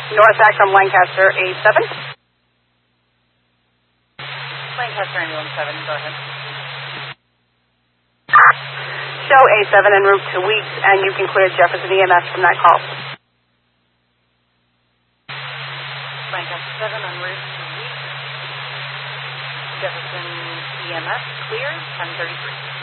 North from Lancaster, A7. Lancaster ambulance 7, go ahead. Show A7 en route to Weeks, and you can clear Jefferson EMS from that call. Lancaster 7 en route to Weeks. Jefferson EMS clear, 1033.